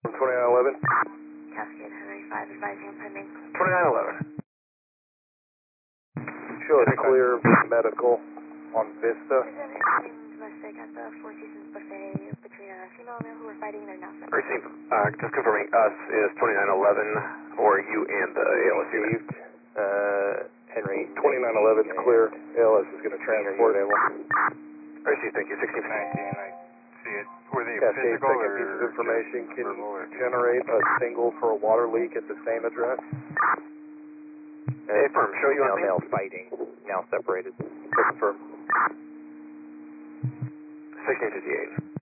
2911. Cascade Henry 5 advising on pending. 2911. Show us clear medical on Vista. Is there anything domestic at the Four Seasons buffet between a female and male who were fighting? They're now separated. Receive. Just confirming us is 2911, or you and the ALS unit. Received. Henry 2911 is clear. ALS is going to transport. Receive, thank you. 16. 19, I see it. Were they Cascade, physical second or piece of information. Can verbal or you generate a single for a water leak at the same address? Affirm. Show you on male fighting. Now separated. Confirm. 1658.